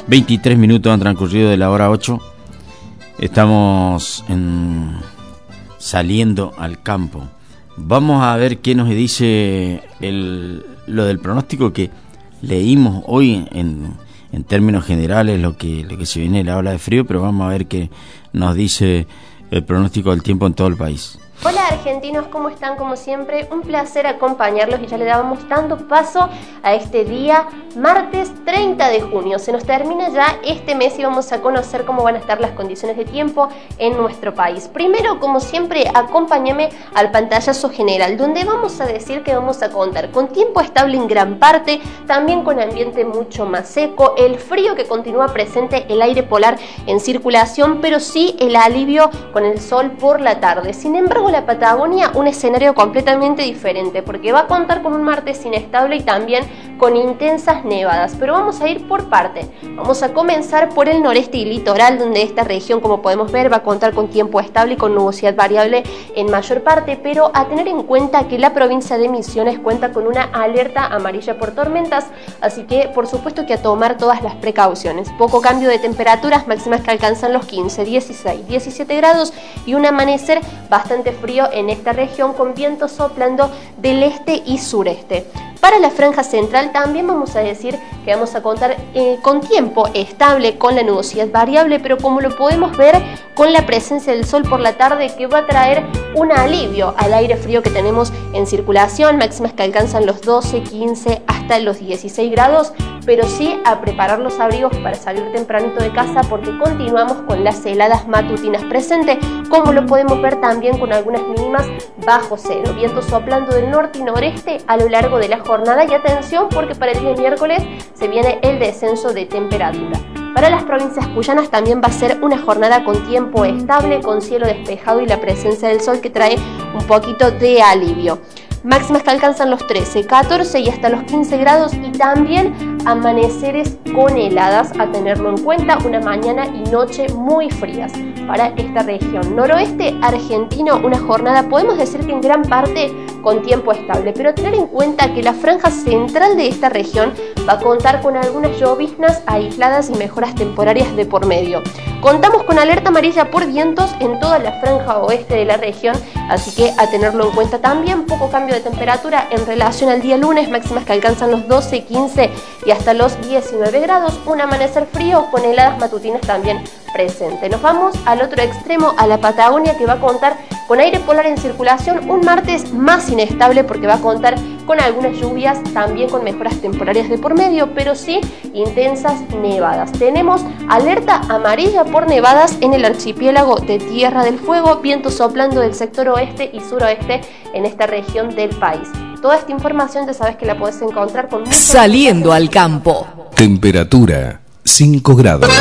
23 minutos han transcurrido de la hora 8. Estamos saliendo al campo. Vamos a ver qué nos dice lo del pronóstico que leímos hoy en términos generales, lo que se viene la ola de frío, pero vamos a ver qué nos dice el pronóstico del tiempo en todo el país. Hola argentinos, ¿cómo están? Como siempre, un placer acompañarlos y ya le dábamos dando paso a este día, martes 30 de junio. Se nos termina ya este mes y vamos a conocer cómo van a estar las condiciones de tiempo en nuestro país. Primero, como siempre, acompáñame al pantallazo general, donde vamos a decir que vamos a contar con tiempo estable en gran parte, también con ambiente mucho más seco, el frío que continúa presente, el aire polar en circulación, pero sí el alivio con el sol por la tarde. Sin embargo, la Patagonia, un escenario completamente diferente, porque va a contar con un martes inestable y también con intensas nevadas, pero vamos a ir por parte. Vamos a comenzar por el noreste y litoral, donde esta región, como podemos ver, va a contar con tiempo estable y con nubosidad variable en mayor parte, pero a tener en cuenta que la provincia de Misiones cuenta con una alerta amarilla por tormentas, así que por supuesto que a tomar todas las precauciones. Poco cambio de temperaturas, máximas que alcanzan los 15, 16, 17 grados y un amanecer bastante frío en esta región con viento soplando del este y sureste. Para la franja central también vamos a decir que vamos a contar con tiempo estable, con la nubosidad variable, pero como lo podemos ver, con la presencia del sol por la tarde, que va a traer un alivio al aire frío que tenemos en circulación, máximas que alcanzan los 12, 15 hasta los 16 grados, pero sí a preparar los abrigos para salir tempranito de casa, porque continuamos con las heladas matutinas presentes, como lo podemos ver también con algunas mínimas bajo cero, viento soplando del norte y noreste a lo largo de la jornada, y atención porque para el día miércoles se viene el descenso de temperatura. Para las provincias cuyanas también va a ser una jornada con tiempo estable, con cielo despejado y la presencia del sol que trae un poquito de alivio. Máximas que alcanzan los 13, 14 y hasta los 15 grados, y también amaneceres con heladas a tenerlo en cuenta, una mañana y noche muy frías para esta región. Noroeste argentino, una jornada podemos decir que en gran parte con tiempo estable, pero tener en cuenta que la franja central de esta región va a contar con algunas lloviznas aisladas y mejoras temporarias de por medio. Contamos con alerta amarilla por vientos en toda la franja oeste de la región, así que a tenerlo en cuenta también. Poco cambio de temperatura en relación al día lunes, máximas que alcanzan los 12, 15 y hasta los 19 grados, un amanecer frío con heladas matutinas también presente. Nos vamos al otro extremo, a la Patagonia, que va a contar con aire polar en circulación, un martes más inestable porque va a contar con algunas lluvias, también con mejoras temporarias de por medio, pero sí intensas nevadas. Tenemos alerta amarilla por nevadas en el archipiélago de Tierra del Fuego, viento soplando del sector oeste y suroeste en esta región del país. Toda esta información ya sabes que la puedes encontrar con Saliendo al campo. Temperatura 5 grados.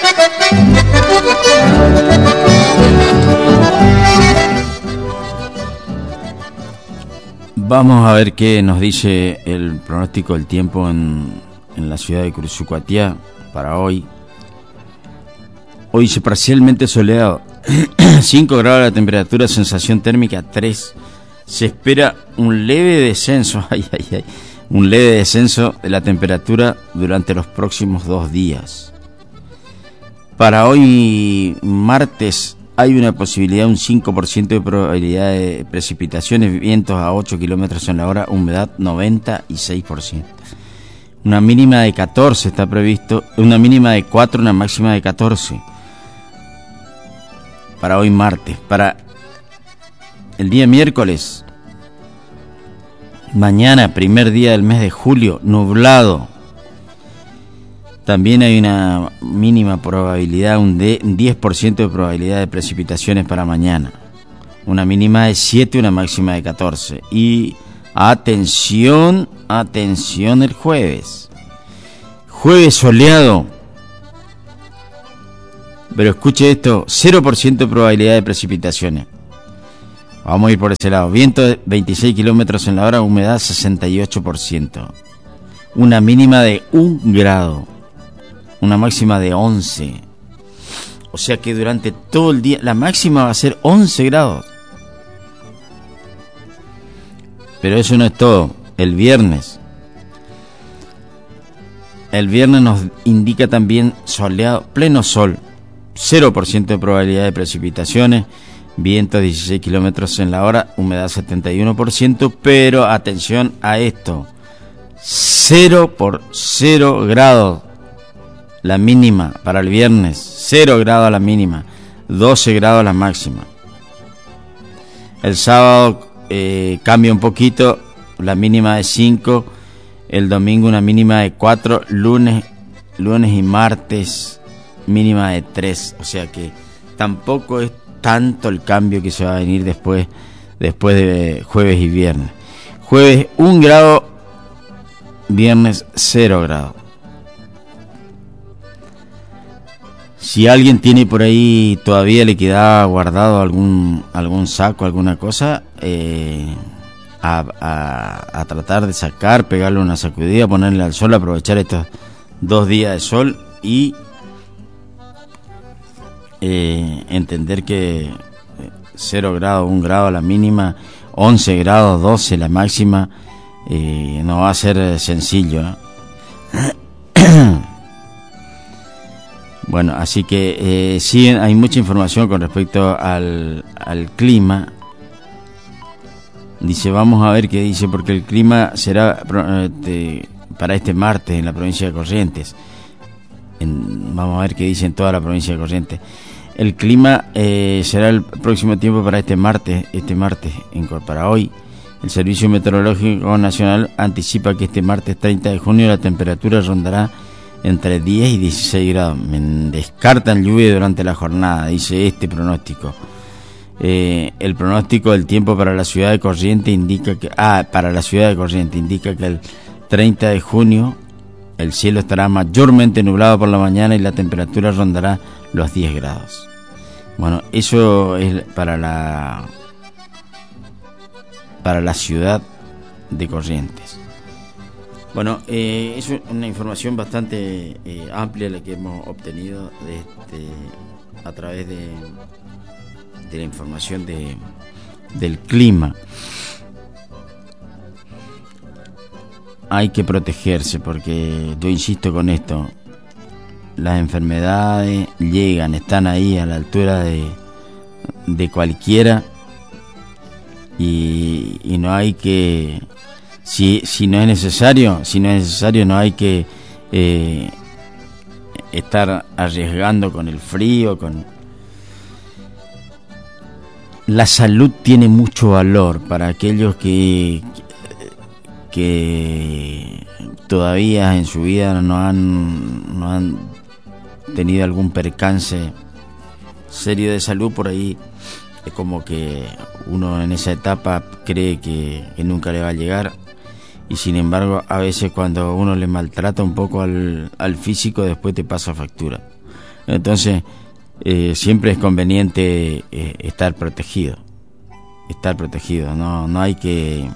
Vamos a ver qué nos dice el pronóstico del tiempo en la ciudad de Cursucuatiá para hoy. Hoy dice parcialmente soleado, 5 grados la temperatura, sensación térmica 3. Se espera un leve descenso, un leve descenso de la temperatura durante los próximos 2 días. Para hoy, martes, hay una posibilidad, un 5% de probabilidad de precipitaciones, vientos a 8 kilómetros en la hora, humedad 96%. Una mínima de 14 está previsto, una mínima de 4, una máxima de 14. Para hoy martes. Para el día miércoles, mañana, primer día del mes de julio, nublado. También hay una mínima probabilidad, un 10% de probabilidad de precipitaciones para mañana. Una mínima de 7, una máxima de 14. Y atención el jueves. Jueves soleado. Pero escuche esto, 0% de probabilidad de precipitaciones. Vamos a ir por ese lado. Viento de 26 kilómetros en la hora, humedad 68%. Una mínima de 1 grado. Una máxima de 11. O sea que durante todo el día la máxima va a ser 11 grados. Pero eso no es todo. El viernes El viernes nos indica también soleado, pleno sol, 0% de probabilidad de precipitaciones, vientos 16 kilómetros en la hora, humedad 71%, pero atención a esto, 0 grados la mínima para el viernes, 0 grados la mínima, 12 grados la máxima. El sábado cambia un poquito, la mínima de 5, el domingo una mínima de 4, lunes y martes mínima de 3, o sea que tampoco es tanto el cambio que se va a venir después de jueves y viernes. Jueves 1 grado, viernes 0 grado. Si alguien tiene por ahí, todavía le queda guardado algún saco, alguna cosa, a tratar de sacar, pegarle una sacudida, ponerle al sol, aprovechar estos 2 días de sol y entender que 0 grados, 1 grado la mínima, 11 grados, 12 la máxima, no va a ser sencillo, ¿eh? Bueno, así que sí, hay mucha información con respecto al clima. Dice, vamos a ver qué dice, porque el clima será para este martes en la provincia de Corrientes. Vamos a ver qué dice en toda la provincia de Corrientes. El clima será el próximo tiempo para este martes, para hoy. El Servicio Meteorológico Nacional anticipa que este martes 30 de junio la temperatura rondará entre 10 y 16 grados. Descartan lluvia durante la jornada, dice este pronóstico. El pronóstico del tiempo para la ciudad de Corrientes indica que el 30 de junio el cielo estará mayormente nublado por la mañana y la temperatura rondará los 10 grados. Bueno, eso es para la ciudad de Corrientes. Bueno, es una información bastante amplia la que hemos obtenido a través de la información del clima. Hay que protegerse porque yo insisto con esto, las enfermedades llegan, están ahí a la altura de cualquiera y no hay que, si no es necesario no hay que estar arriesgando con el frío, la salud tiene mucho valor para aquellos que todavía en su vida no han tenido algún percance serio de salud. Por ahí es como que uno en esa etapa cree que nunca le va a llegar, y sin embargo a veces cuando uno le maltrata un poco al físico, después te pasa factura. Entonces siempre es conveniente estar protegido, no hay que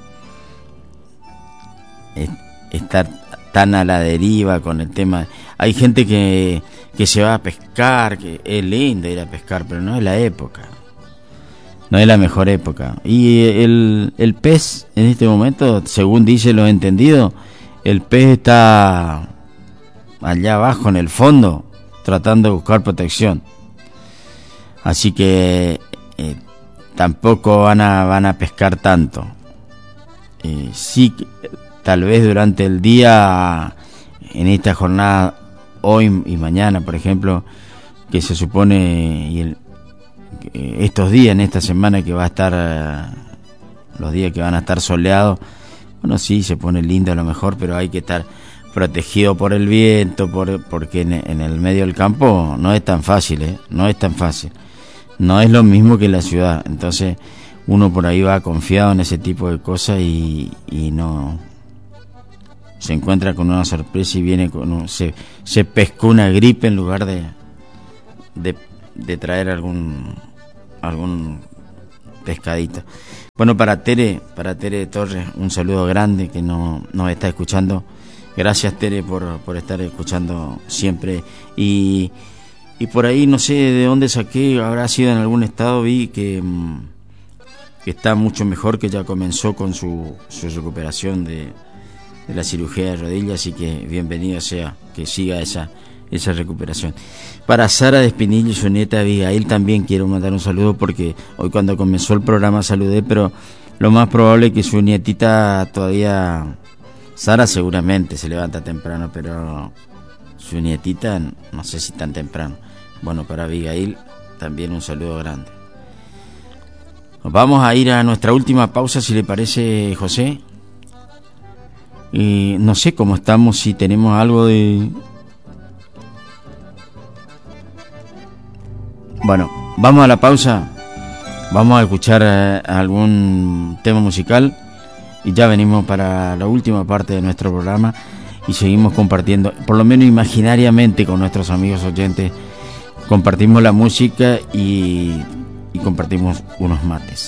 estar tan a la deriva con el tema. Hay gente que se va a pescar, que es lindo ir a pescar, pero no es la época, no es la mejor época. Y el pez en este momento, según dice lo entendido, el pez está allá abajo en el fondo tratando de buscar protección, así que tampoco van a pescar tanto. Sí, tal vez durante el día, en esta jornada, hoy y mañana, por ejemplo, que se supone, estos días, en esta semana que va a estar, los días que van a estar soleados, bueno, sí, se pone lindo a lo mejor, pero hay que estar protegido por el viento, porque en el medio del campo no es tan fácil, no es tan fácil. No es lo mismo que en la ciudad, entonces uno por ahí va confiado en ese tipo de cosas y no se encuentra con una sorpresa y viene se pescó una gripe en lugar de traer algún pescadito. Bueno, para Tere Torres, un saludo grande que nos está escuchando. Gracias, Tere, por estar escuchando siempre. Y por ahí no sé de dónde saqué, habrá sido en algún estado, vi que está mucho mejor, que ya comenzó con su recuperación la cirugía de rodilla, así que bienvenido sea, que siga esa recuperación. Para Sara de Espinillo y su nieta Abigail también quiero mandar un saludo, porque hoy cuando comenzó el programa saludé, pero lo más probable es que su nietita todavía... Sara seguramente se levanta temprano, pero su nietita no sé si tan temprano. Bueno, para Abigail también un saludo grande. Vamos a ir a nuestra última pausa, si le parece, José. Y no sé cómo estamos, si tenemos algo de... Bueno, vamos a la pausa. Vamos a escuchar algún tema musical y ya venimos para la última parte de nuestro programa y seguimos compartiendo, por lo menos imaginariamente, con nuestros amigos oyentes. Compartimos la música y compartimos unos mates.